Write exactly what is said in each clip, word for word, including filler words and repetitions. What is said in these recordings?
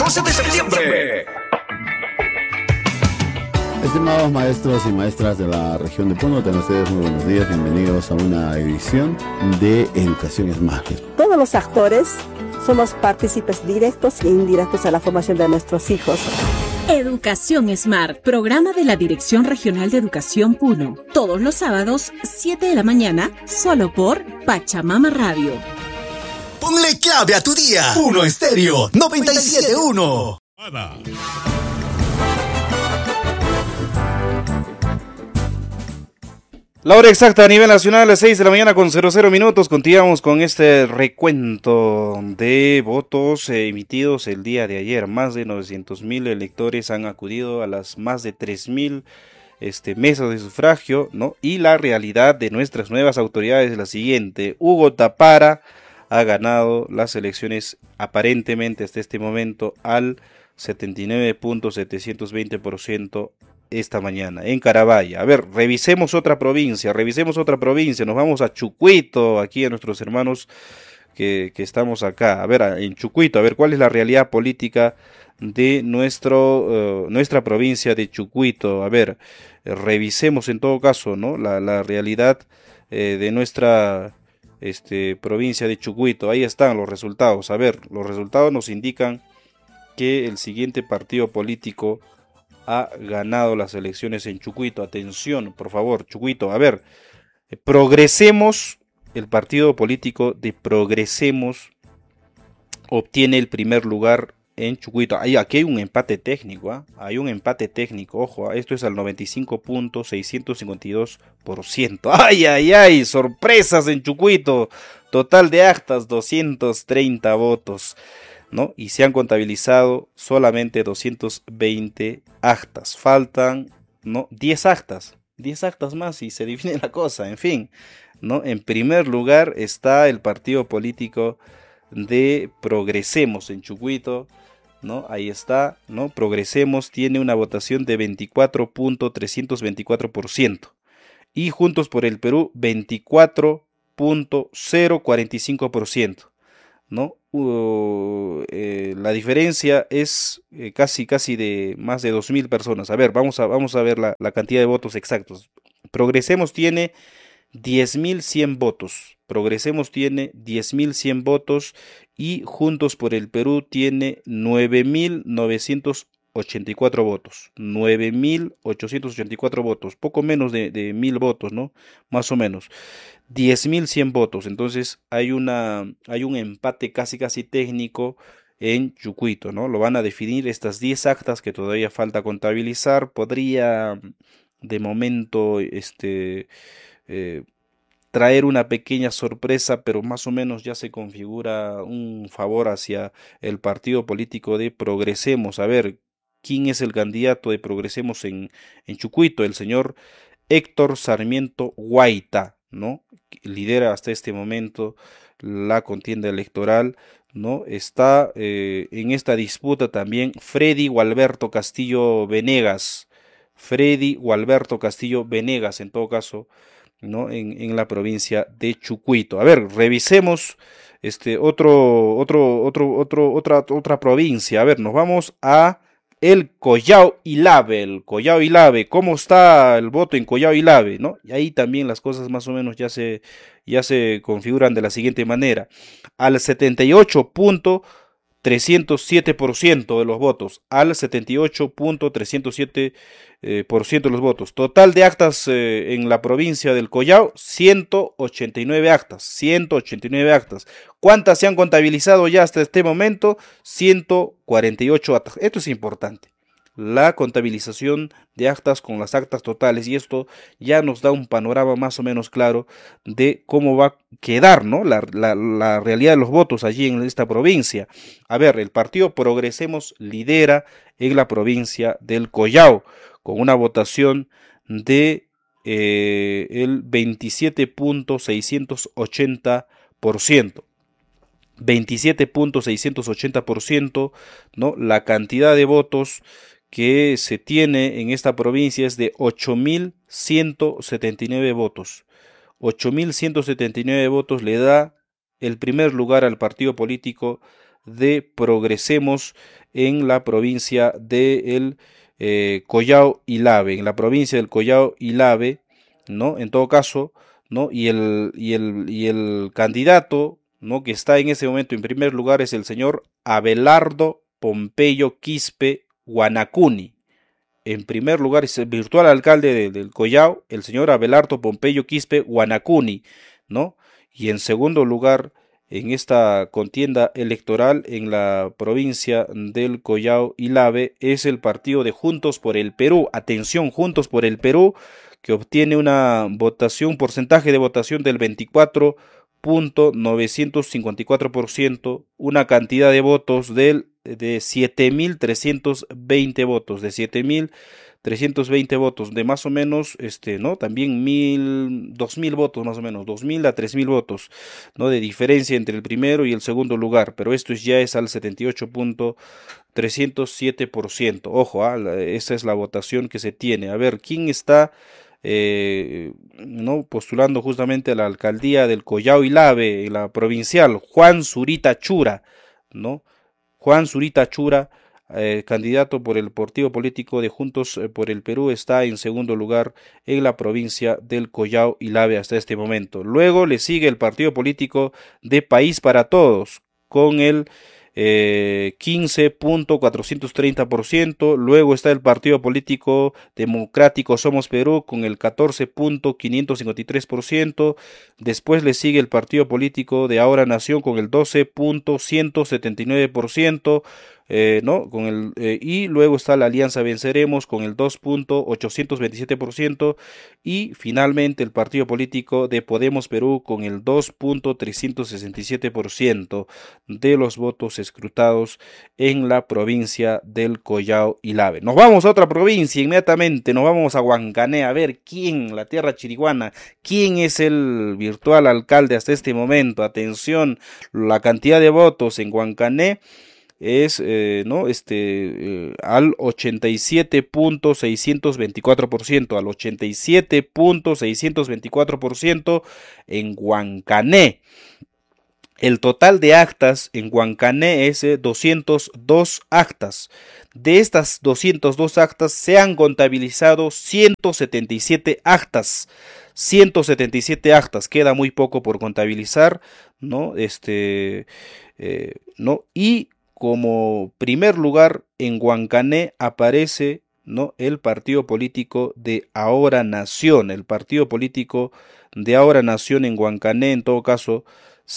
catorce de septiembre. Estimados maestros y maestras de la región de Puno, tengan ustedes muy buenos días, bienvenidos a una edición de Educación Smart. Todos los actores somos partícipes directos e indirectos a la formación de nuestros hijos. Educación Smart, programa de la Dirección Regional de Educación Puno. Todos los sábados, siete de la mañana, solo por Pachamama Radio. Ponle clave a tu día. Puno Estéreo noventa y siete punto uno. La hora exacta a nivel nacional a las seis de la mañana con cero cero minutos. Continuamos con este recuento de votos eh, emitidos el día de ayer. Más de novecientos mil electores han acudido a las más de tres mil este, mesas de sufragio, ¿no? Y la realidad de nuestras nuevas autoridades es la siguiente. Hugo Tapara ha ganado las elecciones aparentemente hasta este momento al setenta y nueve punto setecientos veinte por ciento esta mañana en Carabaya. A ver, revisemos otra provincia, revisemos otra provincia, nos vamos a Chucuito, aquí a nuestros hermanos que, que estamos acá. A ver, en Chucuito, a ver cuál es la realidad política de nuestro, uh, nuestra provincia de Chucuito. A ver, eh, revisemos en todo caso, ¿no? La, la realidad eh, de nuestra este, provincia de Chucuito. Ahí están los resultados. A ver, los resultados nos indican que el siguiente partido político ha ganado las elecciones en Chucuito. Atención, por favor, Chucuito. A ver, Progresemos, el partido político de Progresemos obtiene el primer lugar en Chucuito. Ahí, aquí hay un empate técnico, ¿eh? Hay un empate técnico, ojo, ¿eh? Esto es al noventa y cinco punto seiscientos cincuenta y dos por ciento. ¡Ay, ay, ay! Sorpresas en Chucuito. Total de actas, doscientos treinta votos, ¿no? Y se han contabilizado solamente doscientos veinte actas. Faltan, ¿no? diez actas. diez actas más y se define la cosa, en fin, ¿no? En primer lugar está el partido político de Progresemos en Chucuito, ¿no? Ahí está, ¿no? Progresemos tiene una votación de veinticuatro punto trescientos veinticuatro por ciento y Juntos por el Perú veinticuatro punto cero cuarenta y cinco por ciento, ¿no? Uh, eh, la diferencia es eh, casi casi de más de dos mil personas. A ver, vamos a, vamos a ver la, la cantidad de votos exactos. Progresemos tiene diez mil cien votos. Progresemos tiene diez mil cien votos y Juntos por el Perú tiene nueve mil novecientos ochenta y cuatro votos. nueve mil ochocientos ochenta y cuatro votos. Poco menos de, de mil votos, ¿no? Más o menos. diez mil cien votos. Entonces hay, una, hay un empate casi casi técnico en Chucuito, ¿no? Lo van a definir estas diez actas que todavía falta contabilizar. Podría de momento este... Eh, traer una pequeña sorpresa, pero más o menos ya se configura un favor hacia el partido político de Progresemos. A ver, ¿quién es el candidato de Progresemos en, en Chucuito? El señor Héctor Sarmiento Guaita, ¿no? Lidera hasta este momento la contienda electoral, ¿no? Está eh, en esta disputa también Freddy Gualberto Castillo Venegas, Freddy Gualberto Castillo Venegas, en todo caso, ¿no? En, en la provincia de Chucuito. A ver, revisemos este otro, otro, otro, otro, otra, otra provincia. A ver, nos vamos a el Collao Ilave, el Collao Ilave. ¿Cómo está el voto en Collao Ilave, ¿no? Y ahí también las cosas más o menos ya se, ya se configuran de la siguiente manera. Al setenta y ocho punto trescientos siete por ciento de los votos, al setenta y ocho punto trescientos siete por ciento de los votos. Total de actas eh, en la provincia del Collao, ciento ochenta y nueve actas, ciento ochenta y nueve actas. ¿Cuántas se han contabilizado ya hasta este momento? ciento cuarenta y ocho actas. Esto es importante, la contabilización de actas con las actas totales, y esto ya nos da un panorama más o menos claro de cómo va a quedar, ¿no? la, la, la realidad de los votos allí en esta provincia. A ver, el partido Progresemos lidera en la provincia del Collao con una votación de eh, el veintisiete punto seiscientos ochenta por ciento. veintisiete punto seiscientos ochenta por ciento, ¿no? La cantidad de votos que se tiene en esta provincia es de ocho mil ciento setenta y nueve votos. ocho mil ciento setenta y nueve votos le da el primer lugar al partido político de Progresemos en la provincia de el, eh, Collao y Lave, en la provincia del Collao y Lave, ¿no? En todo caso, ¿no? Y el, y el, y el candidato, ¿no?, que está en ese momento en primer lugar es el señor Abelardo Pompeyo Quispe Guanacuni. En primer lugar es el virtual alcalde de, del Collao, el señor Abelardo Pompeyo Quispe Guanacuni, ¿no? Y en segundo lugar, en esta contienda electoral en la provincia del Collao y Lave, es el partido de Juntos por el Perú. Atención, Juntos por el Perú, que obtiene una votación, un porcentaje de votación del veinticuatro punto novecientos cincuenta y cuatro por ciento, una cantidad de votos del, de siete mil trescientos veinte votos, de siete mil trescientos veinte votos, de más o menos, este, ¿no? También mil, dos mil votos más o menos, dos mil a tres mil votos, ¿no?, de diferencia entre el primero y el segundo lugar, pero esto ya es al setenta y ocho punto trescientos siete por ciento. Ojo, ¿eh? Esa es la votación que se tiene. A ver, ¿quién está Eh, no postulando justamente a la alcaldía del Collao y Lave, en la provincial? Juan Zurita Chura, ¿no? Juan Zurita Chura, eh, candidato por el partido político de Juntos por el Perú, está en segundo lugar en la provincia del Collao y Lave hasta este momento. Luego le sigue el partido político de País para Todos, con el Eh, quince punto cuatrocientos treinta por ciento, luego está el Partido Político Democrático Somos Perú con el catorce punto quinientos cincuenta y tres por ciento, después le sigue el Partido Político de Ahora Nación con el doce punto ciento setenta y nueve por ciento, eh, ¿no? Con el, eh, y luego está la Alianza Venceremos con el dos punto ochocientos veintisiete por ciento y finalmente el Partido Político de Podemos Perú con el dos punto trescientos sesenta y siete por ciento de los votos escrutados en la provincia del Collao y Lave. Nos vamos a otra provincia inmediatamente, nos vamos a Huancané a ver quién, la tierra chiriguana, quién es el virtual alcalde hasta este momento. Atención, la cantidad de votos en Huancané es eh, no este eh, al ochenta y siete punto seiscientos veinticuatro por ciento, al ochenta y siete punto seiscientos veinticuatro por ciento en Huancané. El total de actas en Huancané es eh, doscientas dos actas. De estas doscientas dos actas se han contabilizado ciento setenta y siete actas. ciento setenta y siete actas, queda muy poco por contabilizar, ¿no? Este eh, no y como primer lugar en Huancané aparece, ¿no?, el partido político de Ahora Nación. El partido político de Ahora Nación en Huancané, en todo caso,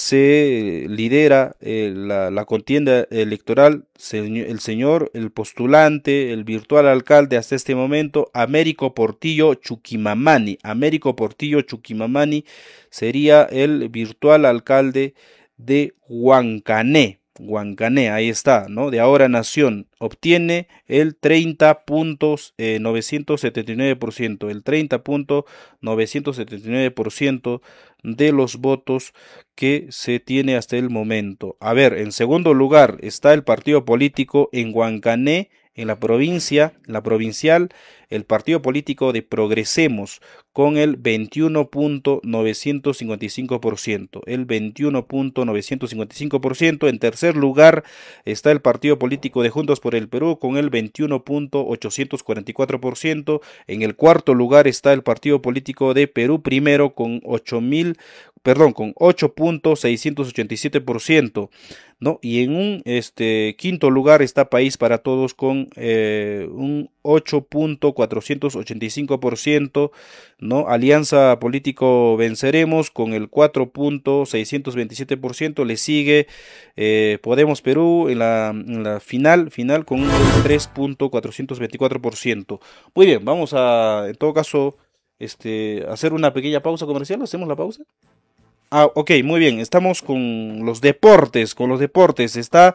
se lidera eh, la, la contienda electoral se, el señor, el postulante, el virtual alcalde hasta este momento, Américo Portillo Chuquimamani. Américo Portillo Chuquimamani sería el virtual alcalde de Huancané. Huancané, ahí está, ¿no? De Ahora Nación, obtiene el treinta punto novecientos setenta y nueve por ciento, el treinta punto novecientos setenta y nueve por ciento de los votos que se tiene hasta el momento. A ver, en segundo lugar está el partido político en Huancané, en la provincia, en la provincial, el partido político de Progresemos con el veintiuno punto novecientos cincuenta y cinco por ciento, el veintiuno punto novecientos cincuenta y cinco por ciento. En tercer lugar está el partido político de Juntos por el Perú con el veintiuno punto ochocientos cuarenta y cuatro por ciento. En el cuarto lugar está el partido político de Perú Primero con ocho mil, perdón, con ocho punto seiscientos ochenta y siete por ciento, ¿no? Y en un este quinto lugar está País para Todos con eh, un ocho punto cuatrocientos ochenta y cinco por ciento, ¿no? Alianza Político Venceremos con el cuatro punto seiscientos veintisiete por ciento, le sigue eh, Podemos Perú en la, en la final, final con un tres punto cuatrocientos veinticuatro por ciento. Muy bien, vamos a, en todo caso, este, hacer una pequeña pausa comercial. ¿Hacemos la pausa? Ah, ok, muy bien, estamos con los deportes, con los deportes, está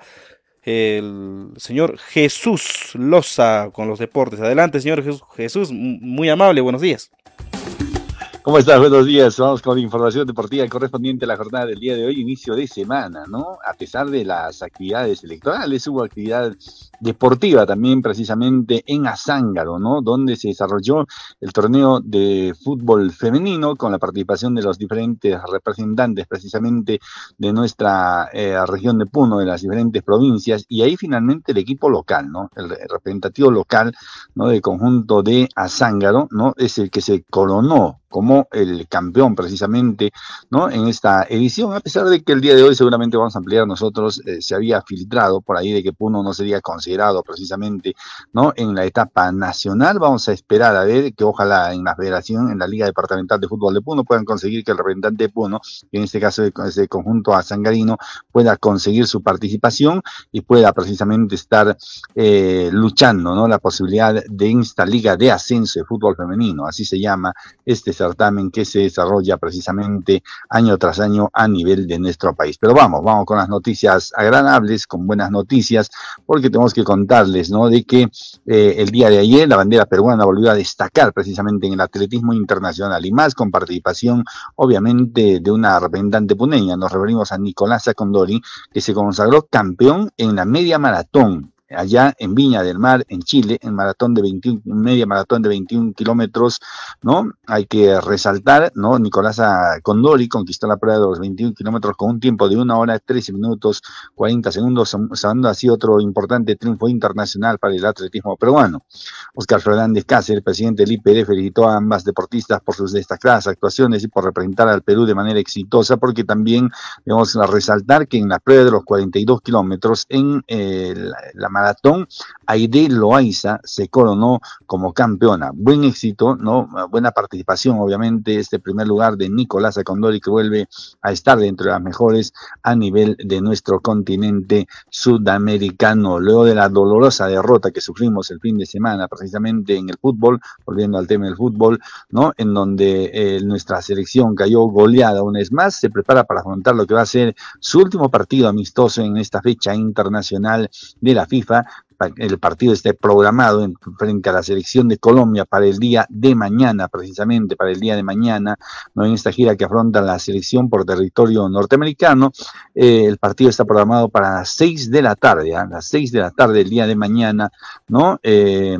el señor Jesús Loza con los deportes. Adelante, señor Jesús, muy amable, buenos días. ¿Cómo estás? Buenos días. Vamos con la información deportiva correspondiente a la jornada del día de hoy, inicio de semana, ¿no? A pesar de las actividades electorales, hubo actividad deportiva también precisamente en Azángaro, ¿no? Donde se desarrolló el torneo de fútbol femenino con la participación de los diferentes representantes precisamente de nuestra eh, región de Puno, de las diferentes provincias, y ahí finalmente el equipo local, ¿no? El representativo local, ¿no? Del conjunto de Azángaro, ¿no? Es el que se coronó como el campeón precisamente, ¿no? En esta edición, a pesar de que el día de hoy seguramente vamos a ampliar nosotros, eh, se había filtrado por ahí de que Puno no sería considerado precisamente, ¿no? En la etapa nacional. Vamos a esperar a ver que ojalá en la federación, en la Liga Departamental de Fútbol de Puno, puedan conseguir que el representante de Puno, que en este caso es el conjunto azangarino, pueda conseguir su participación y pueda precisamente estar eh, luchando, ¿no? La posibilidad de esta Liga de Ascenso de Fútbol Femenino, así se llama este certamen que se desarrolla precisamente año tras año a nivel de nuestro país. Pero vamos, vamos con las noticias agradables, con buenas noticias, porque tenemos que contarles, ¿no? De que eh, el día de ayer la bandera peruana volvió a destacar precisamente en el atletismo internacional y más con participación, obviamente, de una representante puneña. Nos referimos a Nicolasa Condori, que se consagró campeón en la media maratón allá en Viña del Mar, en Chile, en maratón de veintiuno, media maratón de veintiún kilómetros, ¿no? Hay que resaltar, ¿no? Nicolasa Condori conquistó la prueba de los veintiún kilómetros con un tiempo de una hora, trece minutos, cuarenta segundos, usando así otro importante triunfo internacional para el atletismo peruano. Oscar Fernández Cáceres, presidente del I P D, felicitó a ambas deportistas por sus destacadas actuaciones y por representar al Perú de manera exitosa, porque también debemos resaltar que en la prueba de los cuarenta y dos kilómetros en eh, la, la maratón, Aide Loaiza se coronó como campeona. Buen éxito, ¿no? Buena participación, obviamente, este primer lugar de Nicolasa Condori, que vuelve a estar dentro de las mejores a nivel de nuestro continente sudamericano. Luego de la dolorosa derrota que sufrimos el fin de semana, precisamente en el fútbol, volviendo al tema del fútbol, ¿no? En donde eh, nuestra selección cayó goleada una vez más, se prepara para afrontar lo que va a ser su último partido amistoso en esta fecha internacional de la FIFA. El partido esté programado en, frente a la selección de Colombia para el día de mañana, precisamente para el día de mañana, ¿no? En esta gira que afronta la selección por territorio norteamericano. Eh, el partido está programado para las seis de la tarde, ¿eh? las seis de la tarde el día de mañana, ¿no? Eh,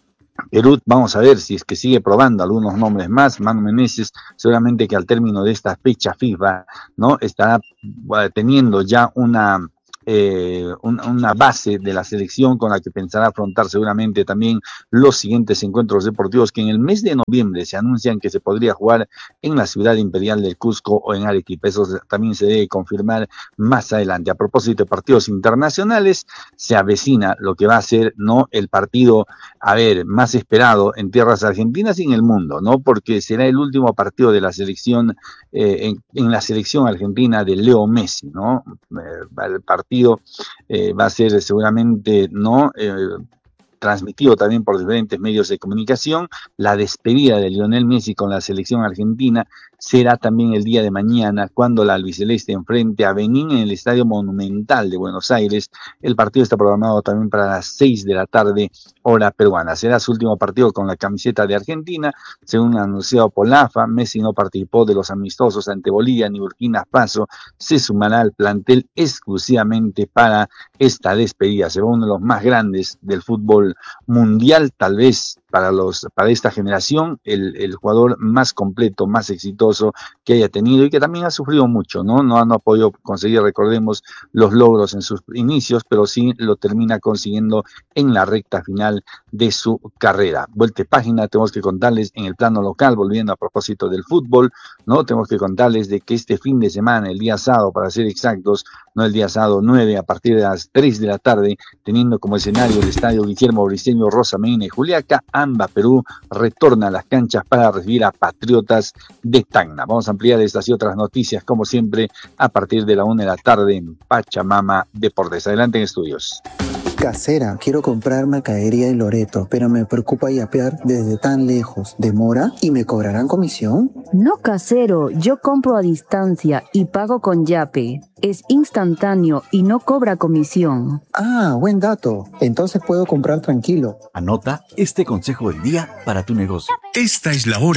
Perú, vamos a ver si es que sigue probando algunos nombres más. Manu Meneses, seguramente que al término de esta fecha FIFA, ¿no? Estará uh, teniendo ya una... Eh, un, una base de la selección con la que pensará afrontar seguramente también los siguientes encuentros deportivos que en el mes de noviembre se anuncian que se podría jugar en la ciudad imperial del Cusco o en Arequipa. Eso también se debe confirmar más adelante. A propósito de partidos internacionales, se avecina lo que va a ser, ¿no? El partido, a ver, más esperado en tierras argentinas y en el mundo, ¿no? Porque será el último partido de la selección, eh, en, en la selección argentina de Leo Messi, ¿no? Eh, el partido Eh, va a ser seguramente, ¿no? Eh, transmitido también por diferentes medios de comunicación. La despedida de Lionel Messi con la selección argentina será también el día de mañana, cuando la albiceleste enfrente a Benín en el Estadio Monumental de Buenos Aires. El partido está programado también para las seis de la tarde, hora peruana. Será su último partido con la camiseta de Argentina, según anunciado por la A F A. Messi no participó de los amistosos ante Bolivia ni Burkina Faso. Se sumará al plantel exclusivamente para esta despedida. Será uno de los más grandes del fútbol mundial, tal vez para los para esta generación, el, el jugador más completo, más exitoso que haya tenido y que también ha sufrido mucho, ¿no? No, no ha podido conseguir, recordemos, los logros en sus inicios, pero sí lo termina consiguiendo en la recta final de su carrera. Vuelta de página, tenemos que contarles en el plano local, volviendo a propósito del fútbol, ¿no? Tenemos que contarles de que este fin de semana, el día sábado, para ser exactos, no el día sábado nueve, a partir de las tres de la tarde, teniendo como escenario el estadio Guillermo Briceño Rosa Medina y Juliaca, AMBA Perú retorna a las canchas para recibir a Patriotas de Tacna. Vamos a ampliar estas y otras noticias, como siempre, a partir de la una de la tarde en Pachamama Deportes. Adelante en estudios. Casera, quiero comprar mercadería en Loreto, pero me preocupa yapear desde tan lejos. ¿Demora? ¿Y me cobrarán comisión? No, casero, yo compro a distancia y pago con Yape. Es instantáneo y no cobra comisión. Ah, buen dato. Entonces puedo comprar tranquilo. Anota este consejo del día para tu negocio. Esta es la hora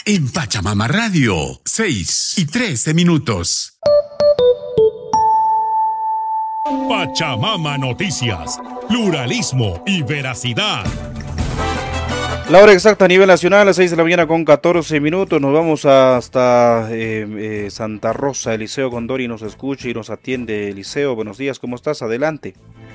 en Pachamama Radio, seis y trece minutos. Pachamama Noticias, pluralismo y veracidad. La hora exacta a nivel nacional, a las seis de la mañana con catorce minutos. Nos vamos hasta eh, eh, Santa Rosa. Eliseo Condori nos escucha y nos atiende. Eliseo, buenos días, ¿cómo estás? Adelante.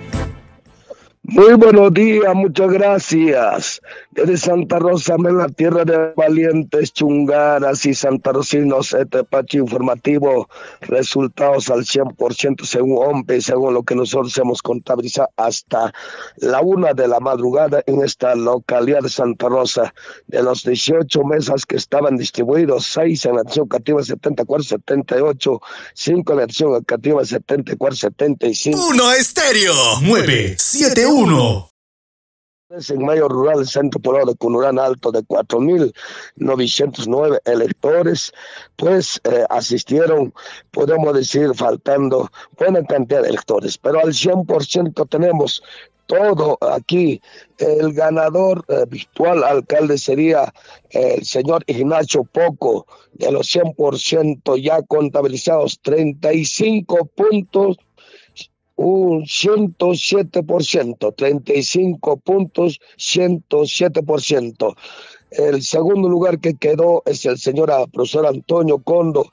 Muy buenos días, muchas gracias. Desde Santa Rosa, en la tierra de valientes chungaras y santarrocinos, este pacho informativo, resultados al cien por ciento según O M P E, según lo que nosotros hemos contabilizado hasta la una de la madrugada en esta localidad de Santa Rosa. De los dieciocho mesas que estaban distribuidos, seis en la acción cativa setenta y cuatro setenta y ocho, cinco en la acción cativa setenta y cuatro setenta y cinco. Uno Estéreo, nueve siete uno. En medio rural, el centro poblado de Cunurán Alto, de cuatro mil novecientos nueve electores, pues eh, asistieron, podemos decir, faltando buena cantidad de electores, pero al cien por ciento tenemos todo aquí. El ganador eh, virtual alcalde sería eh, el señor Ignacio Poco, de los cien por ciento ya contabilizados, treinta y cinco puntos, un ciento siete por ciento, treinta y cinco puntos, ciento siete por ciento. El segundo lugar que quedó es el señor profesor Antonio Condo,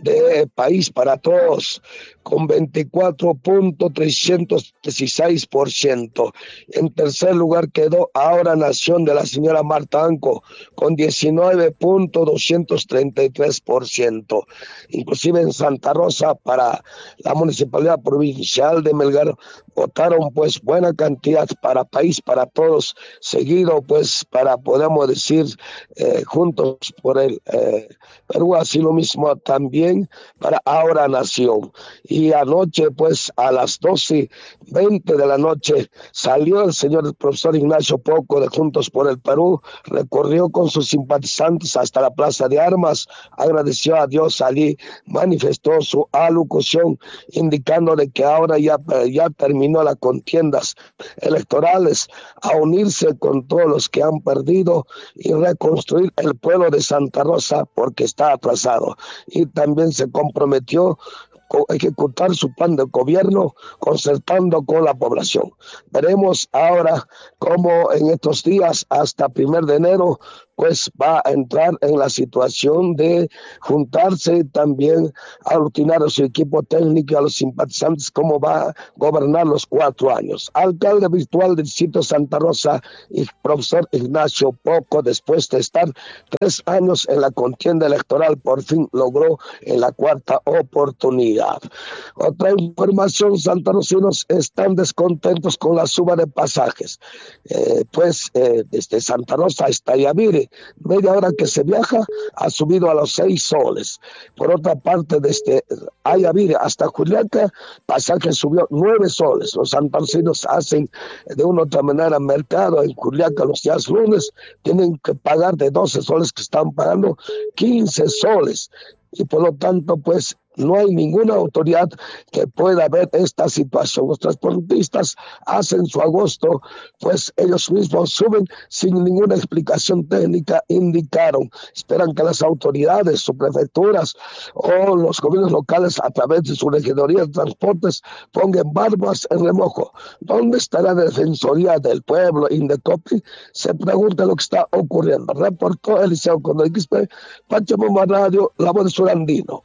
de País para Todos, con veinticuatro punto trescientos dieciséis por ciento. En tercer lugar quedó Ahora Nación, de la señora Marta Anco, con diecinueve punto doscientos treinta y tres por ciento. Inclusive en Santa Rosa, para la Municipalidad Provincial de Melgar, votaron pues buena cantidad para País para Todos, seguido pues para, podemos decir, eh, Juntos por el eh, Perú, así lo mismo también para Ahora Nación. Y anoche pues a las doce veinte de la noche salió el señor profesor Ignacio Poco de Juntos por el Perú, recorrió con sus simpatizantes hasta la Plaza de Armas, agradeció a Dios allí, manifestó su alocución indicando de que ahora ya, ya terminó las contiendas electorales, a unirse con todos los que han perdido y reconstruir el pueblo de Santa Rosa porque está atrasado. Y también se comprometió a ejecutar su plan de gobierno concertando con la población. Veremos ahora cómo en estos días hasta primer de enero pues va a entrar en la situación de juntarse, también aglutinar a su equipo técnico y a los simpatizantes, cómo va a gobernar los cuatro años. Alcalde virtual del distrito Santa Rosa y profesor Ignacio Poco, después de estar tres años en la contienda electoral, por fin logró en la cuarta oportunidad. Otra información, santarrocinos están descontentos con la suba de pasajes. Eh, pues eh, desde Santa Rosa hasta Yaviri, media hora que se viaja, ha subido a los seis soles. Por otra parte, desde Ayavire hasta Juliaca, pasaje subió nueve soles. Los santarcinos hacen de una u otra manera mercado en Juliaca los días lunes, tienen que pagar de doce soles que están pagando quince soles. Y por lo tanto, pues, no hay ninguna autoridad que pueda ver esta situación. Los transportistas hacen su agosto, pues ellos mismos suben sin ninguna explicación técnica, indicaron. Esperan que las autoridades, sus prefecturas o los gobiernos locales a través de su regidoría de transportes pongan barbas en remojo. ¿Dónde estará la Defensoría del Pueblo, Indecopi? Se pregunta lo que está ocurriendo. Reportó Eliseo Condori, X P, Pachamama Radio, La Voz de Surandino.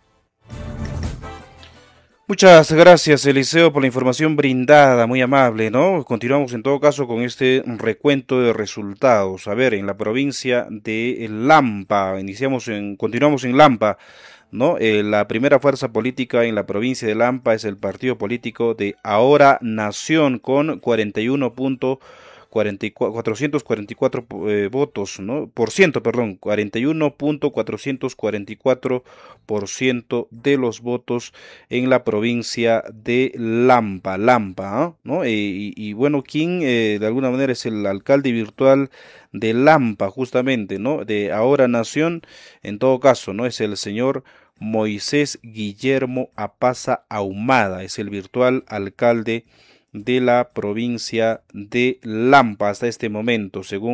Muchas gracias, Eliseo, por la información brindada, muy amable, ¿no? Continuamos en todo caso con este recuento de resultados. A ver, en la provincia de Lampa, iniciamos en, continuamos en Lampa, ¿no? Eh, la primera fuerza política en la provincia de Lampa es el partido político de Ahora Nación, con cuarenta y uno punto cuatrocientos cuarenta y cuatro eh, votos, ¿no? Por ciento, perdón, cuarenta y uno punto cuatrocientos cuarenta y cuatro por ciento de los votos en la provincia de Lampa, Lampa, ¿eh? ¿no? Eh, y, y bueno, ¿quién eh, de alguna manera es el alcalde virtual de Lampa, justamente, ¿no? De Ahora Nación, en todo caso, ¿no? Es el señor Moisés Guillermo Apaza Ahumada, es el virtual alcalde de la provincia de Lampa hasta este momento, según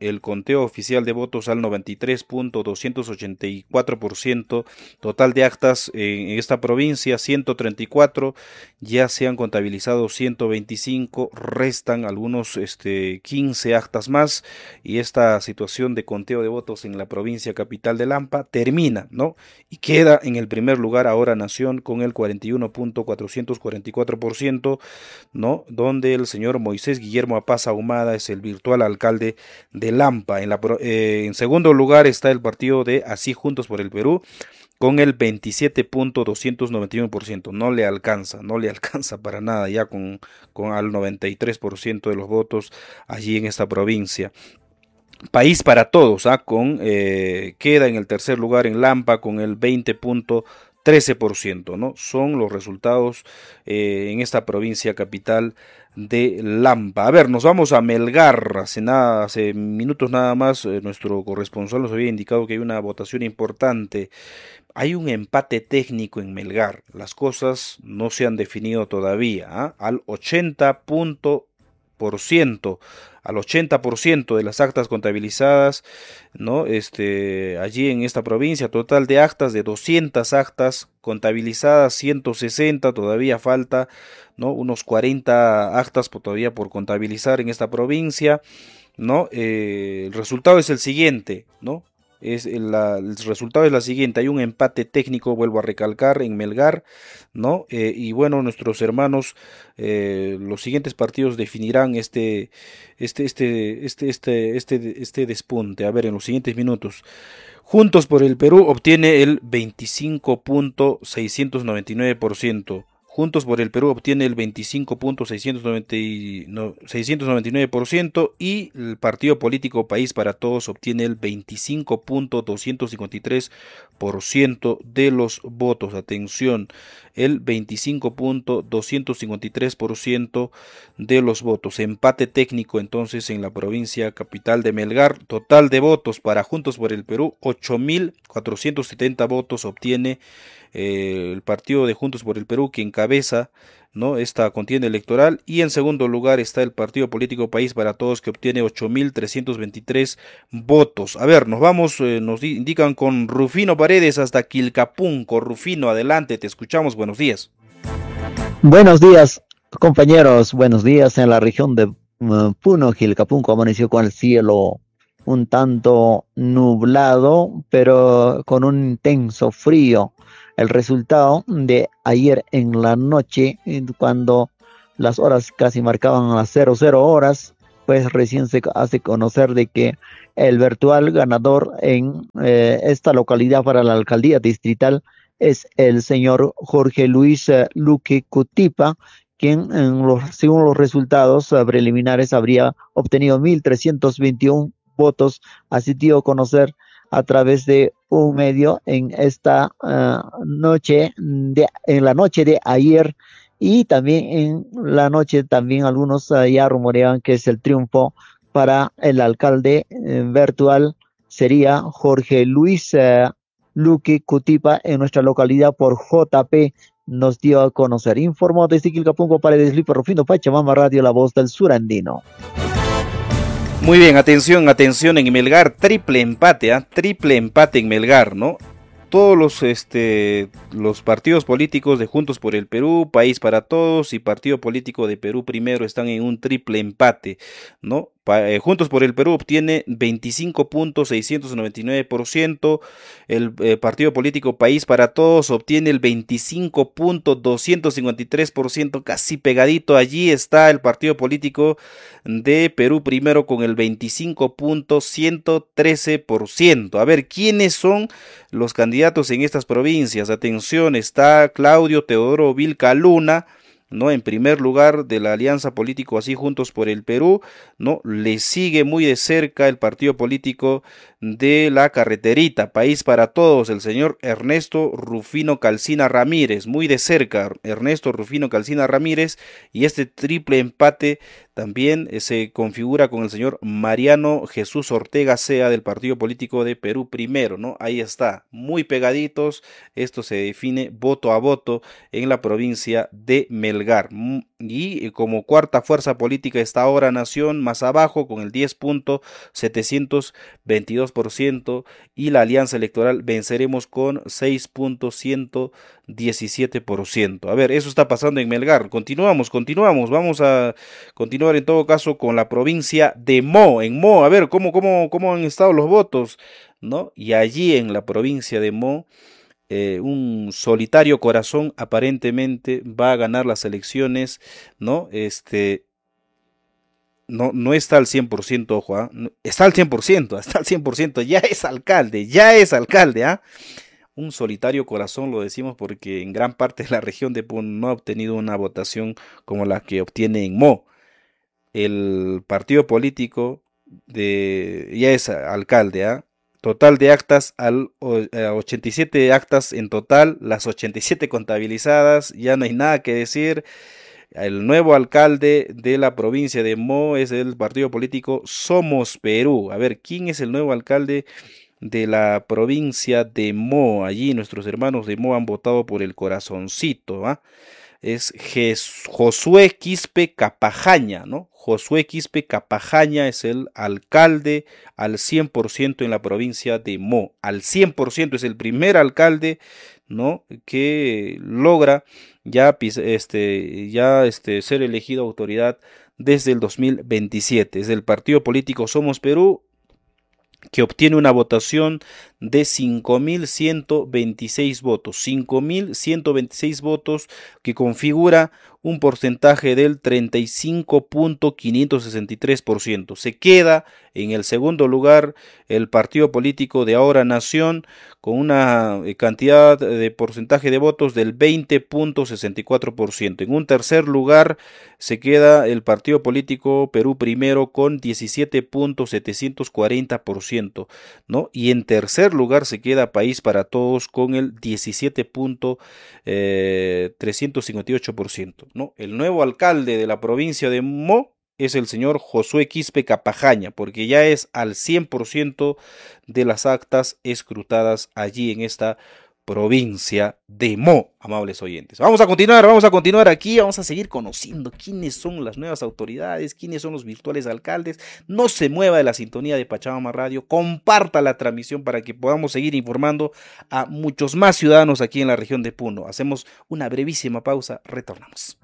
el conteo oficial de votos al noventa y tres punto doscientos ochenta y cuatro por ciento, total de actas en esta provincia ciento treinta y cuatro, ya se han contabilizado ciento veinticinco, restan algunos este, quince actas más y esta situación de conteo de votos en la provincia capital de Lampa termina, ¿no? Y queda en el primer lugar ahora Nación con el cuarenta y uno punto cuatrocientos cuarenta y cuatro por ciento, ¿no? Donde el señor Moisés Guillermo Apaz Ahumada es el virtual alcalde de Lampa. En, la, eh, en segundo lugar está el partido de Así Juntos por el Perú con el veintisiete punto doscientos noventa y uno por ciento. No le alcanza, no le alcanza para nada ya con, con al noventa y tres por ciento de los votos allí en esta provincia. País para Todos, ¿ah? con, eh, queda en el tercer lugar en Lampa con el veinte punto trece por ciento, ¿no? Son los resultados eh, en esta provincia capital de Lampa. A ver, nos vamos a Melgar. Hace, nada, hace minutos nada más eh, nuestro corresponsal nos había indicado que hay una votación importante. Hay un empate técnico en Melgar. Las cosas no se han definido todavía. ¿ah? Al ochenta por ciento al ochenta por ciento de las actas contabilizadas, ¿no? Este, allí en esta provincia, total de actas de doscientas actas contabilizadas, ciento sesenta, todavía falta, ¿no? Unos cuarenta actas por, todavía por contabilizar en esta provincia, ¿no? Eh, el resultado es el siguiente, ¿no? Es la, el resultado es la siguiente, hay un empate técnico, vuelvo a recalcar, en Melgar, ¿no? Eh, y bueno, nuestros hermanos, eh, los siguientes partidos definirán este, este, este, este, este, este, este despunte. A ver, en los siguientes minutos. Juntos por el Perú obtiene el veinticinco punto seiscientos noventa y nueve por ciento. Juntos por el Perú obtiene el veinticinco punto seiscientos noventa y nueve por ciento y el partido político País para Todos obtiene el veinticinco punto doscientos cincuenta y tres por ciento de los votos. Atención, el veinticinco punto doscientos cincuenta y tres por ciento de los votos. Empate técnico entonces en la provincia capital de Melgar. Total de votos para Juntos por el Perú, ocho mil cuatrocientos setenta votos obtiene Eh, el partido de Juntos por el Perú, que encabeza, ¿no? esta contienda electoral, y en segundo lugar está el partido político País para Todos, que obtiene ocho mil trescientos veintitrés votos. A ver, nos vamos, eh, nos indican con Rufino Paredes hasta Quilcapunco. Rufino, adelante, te escuchamos, buenos días. Buenos días, compañeros, buenos días. En la región de uh, Puno, Quilcapunco, amaneció con el cielo un tanto nublado, pero con un intenso frío. El resultado de ayer en la noche, cuando las horas casi marcaban las cero cero horas, pues recién se hace conocer de que el virtual ganador en eh, esta localidad para la alcaldía distrital es el señor Jorge Luis eh, Luque Cutipa, quien en los, según los resultados eh, preliminares habría obtenido mil trescientos veintiuno votos, así dio a conocer a través de un medio en esta uh, noche, de, en la noche de ayer, y también en la noche también algunos uh, ya rumoreaban que es el triunfo para el alcalde uh, virtual, sería Jorge Luis uh, Luque Cutipa en nuestra localidad por J P, nos dio a conocer. Informó desde Quilcapunco para Deslipe Rufino, Pachamama Radio, la voz del sur andino. Muy bien, atención, atención en Melgar, triple empate, ¿eh? triple empate en Melgar, ¿no? Todos los, este, los partidos políticos de Juntos por el Perú, País para Todos y Partido Político de Perú Primero están en un triple empate, ¿no? Pa, eh, Juntos por el Perú obtiene veinticinco punto seiscientos noventa y nueve por ciento, el eh, Partido Político País para Todos obtiene el veinticinco punto doscientos cincuenta y tres por ciento, casi pegadito. Allí está el Partido Político de Perú Primero con el veinticinco punto ciento trece por ciento. A ver, ¿quiénes son los candidatos en estas provincias? Atención, está Claudio Teodoro Vilca Luna, ¿no? En primer lugar de la alianza político Así Juntos por el Perú, ¿no? Le sigue muy de cerca el partido político de la Carreterita, País para Todos, el señor Ernesto Rufino Calcina Ramírez, muy de cerca Ernesto Rufino Calcina Ramírez, y este triple empate también eh, se configura con el señor Mariano Jesús Ortega Sea del partido político de Perú Primero, ¿no? Ahí está, muy pegaditos, esto se define voto a voto en la provincia de Melgar. Y como cuarta fuerza política está ahora Nación, más abajo con el diez punto setecientos veintidós por ciento, y la Alianza Electoral Venceremos con seis punto ciento diecisiete por ciento. A ver, eso está pasando en Melgar. Continuamos, continuamos, vamos a continuar en todo caso con la provincia de Mo. En Mo, a ver, ¿cómo, cómo, cómo han estado los votos, ¿no? Y allí en la provincia de Mo, Eh, un solitario corazón aparentemente va a ganar las elecciones, ¿no? Este, no, no está al cien por ciento, ojo, ¿eh? Está al cien por ciento, está al cien por ciento, ya es alcalde, ya es alcalde, ¿ah? ¿eh? Un solitario corazón, lo decimos porque en gran parte de la región de Puno no ha obtenido una votación como la que obtiene en Mo. El partido político de, ya es alcalde, ¿ah? ¿eh? Total de actas, al ochenta y siete actas en total, las ochenta y siete contabilizadas, ya no hay nada que decir. El nuevo alcalde de la provincia de Mo es el partido político Somos Perú. A ver, ¿quién es el nuevo alcalde de la provincia de Mo? Allí nuestros hermanos de Mo han votado por el corazoncito, ¿ah? Es Jes- Josué Quispe Capajaña, ¿no? Josué Quispe Capajaña es el alcalde al cien por ciento en la provincia de Mo. Al cien por ciento es el primer alcalde, ¿no? Que logra ya, este, ya este, ser elegido autoridad desde el dos mil veintisiete. Es del partido político Somos Perú, que obtiene una votación de cinco mil ciento veintiséis votos, cinco mil ciento veintiséis votos, que configura un porcentaje del treinta y cinco punto quinientos sesenta y tres por ciento. Se queda en el segundo lugar el partido político de Ahora Nación, con una cantidad de porcentaje de votos del veinte punto sesenta y cuatro por ciento. En un tercer lugar se queda el partido político Perú Primero con diecisiete punto setecientos cuarenta por ciento, ¿no? Y en tercer lugar se queda País para Todos con el diecisiete punto trescientos cincuenta y ocho por ciento, ¿no? El nuevo alcalde de la provincia de Mo es el señor Josué Quispe Capajaña, porque ya es al cien por ciento de las actas escrutadas allí en esta provincia de Mo, amables oyentes. Vamos a continuar, vamos a continuar aquí, vamos a seguir conociendo quiénes son las nuevas autoridades, quiénes son los virtuales alcaldes. No se mueva de la sintonía de Pachamama Radio, comparta la transmisión para que podamos seguir informando a muchos más ciudadanos aquí en la región de Puno. Hacemos una brevísima pausa, retornamos.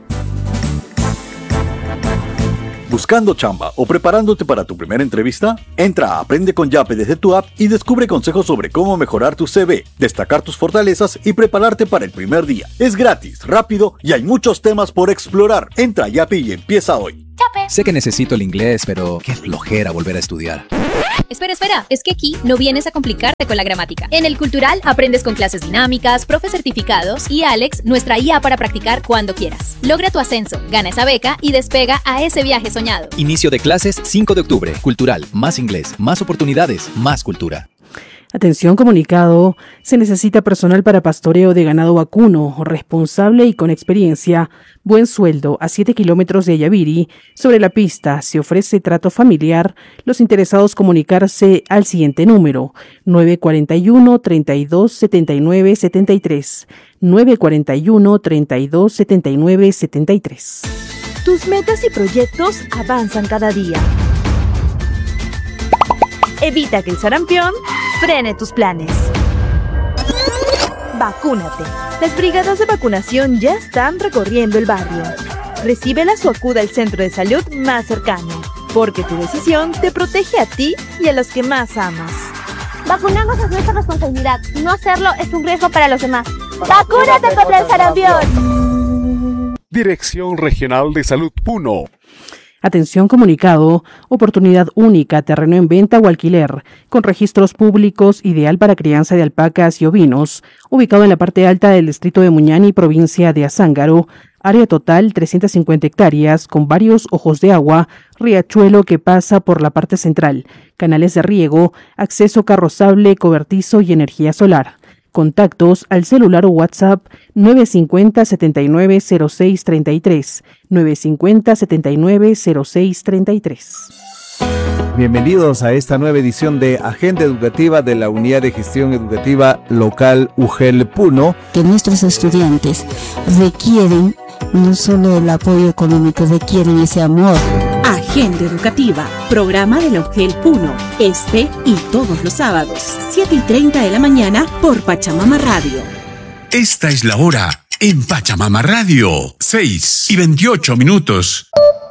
¿Buscando chamba o preparándote para tu primera entrevista? Entra a Aprende con Yape desde tu app y descubre consejos sobre cómo mejorar tu C V, destacar tus fortalezas y prepararte para el primer día. Es gratis, rápido y hay muchos temas por explorar. Entra a Yape y empieza hoy. Yape. Sé que necesito el inglés, pero qué flojera volver a estudiar. Espera, espera, es que aquí no vienes a complicarte con la gramática. En el Cultural aprendes con clases dinámicas, profes certificados y Alex, nuestra I A para practicar cuando quieras. Logra tu ascenso, gana esa beca y despega a ese viaje soñado. Inicio de clases cinco de octubre. Cultural, más inglés, más oportunidades, más cultura. Atención, comunicado. Se necesita personal para pastoreo de ganado vacuno, responsable y con experiencia. Buen sueldo a siete kilómetros de Yaviri. Sobre la pista se ofrece trato familiar. Los interesados comunicarse al siguiente número: nueve cuatro uno, treinta y dos, setenta y nueve, setenta y tres. nueve cuatro uno, treinta y dos, setenta y nueve, setenta y tres. Tus metas y proyectos avanzan cada día. Evita que el sarampión frene tus planes. Vacúnate. Las brigadas de vacunación ya están recorriendo el barrio. Recíbelas o acuda al centro de salud más cercano, porque tu decisión te protege a ti y a los que más amas. Vacunarnos es nuestra responsabilidad. No hacerlo es un riesgo para los demás. ¡Vacúnate contra el sarampión! Dirección Regional de Salud Puno. Atención, comunicado, oportunidad única, terreno en venta o alquiler, con registros públicos, ideal para crianza de alpacas y ovinos, ubicado en la parte alta del distrito de Muñani, provincia de Azángaro, área total trescientas cincuenta hectáreas, con varios ojos de agua, riachuelo que pasa por la parte central, canales de riego, acceso carrozable, cobertizo y energía solar. Contactos al celular o WhatsApp nueve cinco cero, siete nueve cero seis tres tres, nueve cinco cero, siete nueve cero seis tres tres. Bienvenidos a esta nueva edición de Agenda Educativa de la Unidad de Gestión Educativa Local U G E L Puno. Que nuestros estudiantes requieren no solo el apoyo económico, requieren ese amor. Agenda Educativa, programa de la U G E L Puno, este y todos los sábados, siete y treinta de la mañana por Pachamama Radio. Esta es la hora en Pachamama Radio, seis y veintiocho minutos.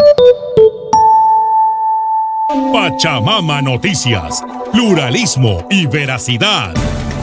Pachamama Noticias, pluralismo y veracidad.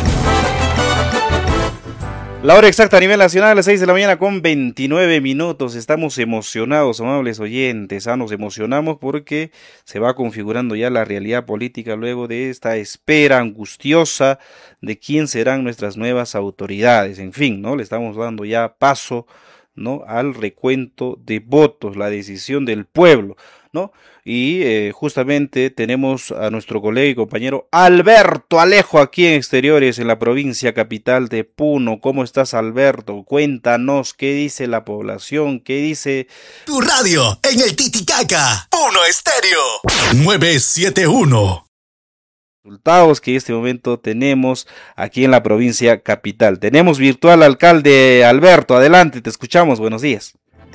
La hora exacta a nivel nacional, a las seis de la mañana con veintinueve minutos. Estamos emocionados, amables oyentes. Ah, nos emocionamos porque se va configurando ya la realidad política luego de esta espera angustiosa de quién serán nuestras nuevas autoridades. En fin, ¿no? Le estamos dando ya paso, ¿no?, al recuento de votos, la decisión del pueblo, ¿no? Y eh, justamente tenemos a nuestro colega y compañero Alberto Alejo aquí en Exteriores, en la provincia capital de Puno. ¿Cómo estás, Alberto? Cuéntanos qué dice la población, qué dice tu radio en el Titicaca, Puno Estéreo nueve siete uno. Resultados que en este momento tenemos aquí en la provincia capital. Tenemos virtual alcalde Alberto, adelante, te escuchamos, buenos días.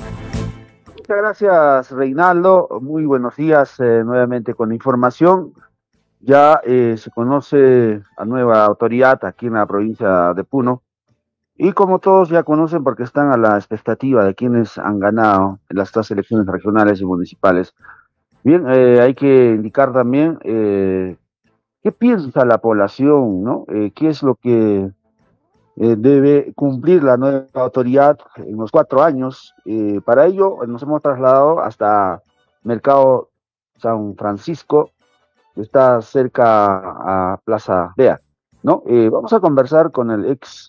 Muchas gracias, Reinaldo. Muy buenos días eh, nuevamente con la información. Ya eh, se conoce a nueva autoridad aquí en la provincia de Puno. Y como todos ya conocen, porque están a la expectativa de quienes han ganado en las tres elecciones regionales y municipales. Bien, eh, hay que indicar también eh, qué piensa la población, ¿no? Eh, qué es lo que Eh, debe cumplir la nueva autoridad en los cuatro años. Eh, para ello nos hemos trasladado hasta Mercado San Francisco, que está cerca a Plaza Vea, ¿no? Eh, vamos a conversar con el ex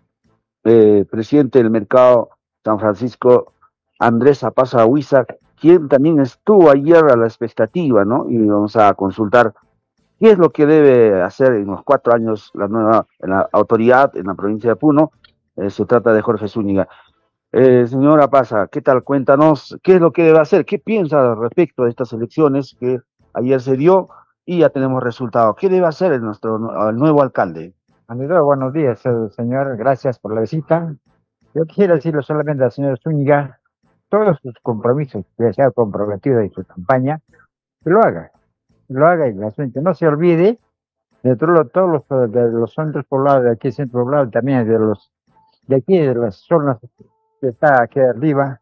eh, presidente del Mercado San Francisco, Andrés Apaza Huiza, quien también estuvo ayer a la expectativa, ¿no? Y vamos a consultar ¿qué es lo que debe hacer en los cuatro años la nueva la autoridad en la provincia de Puno? Eh, se trata de Jorge Zúñiga. Eh, señora Paza, ¿qué tal? Cuéntanos, ¿qué es lo que debe hacer? ¿Qué piensa respecto de estas elecciones que ayer se dio y ya tenemos resultados? ¿Qué debe hacer el, nuestro, el nuevo alcalde? Amigo, buenos días, señor. Gracias por la visita. Yo quisiera decirle solamente al señor Zúñiga, todos sus compromisos que se ha comprometido en su campaña, que lo haga. lo haga y la gente no se olvide de todos todo los, de los centros poblados de aquí, centro poblado, también de los de aquí, de las zonas que está aquí arriba,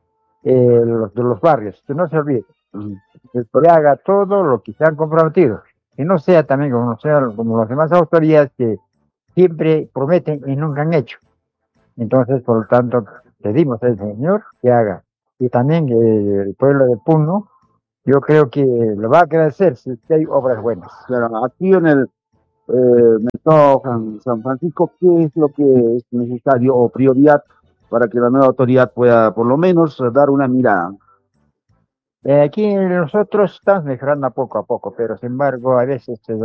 eh, los, de los barrios, que no se olvide, que haga todo lo que se han comprometido, y no sea también como, no sea, como las demás autoridades que siempre prometen y nunca han hecho. Entonces, por lo tanto, pedimos al Señor que haga, y también eh, el pueblo de Puno, yo creo que lo va a agradecer si hay obras buenas. Claro, aquí en el eh, Mercado San Francisco, ¿qué es lo que es necesario o prioridad para que la nueva autoridad pueda por lo menos dar una mirada? Eh, aquí nosotros estamos mejorando poco a poco, pero sin embargo a veces se